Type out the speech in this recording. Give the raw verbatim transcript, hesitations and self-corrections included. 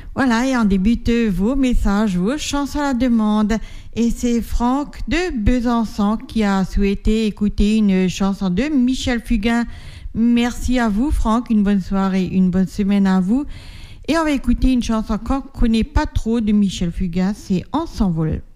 Voilà, et on débute vos messages, vos chansons à la demande. Et c'est Franck de Besançon qui a souhaité écouter une chanson de Michel Fugain. Merci à vous, Franck. Une bonne soirée, une bonne semaine à vous. Et on va écouter une chanson qu'on ne connaît pas trop de Michel Fugain, c'est On s'envole.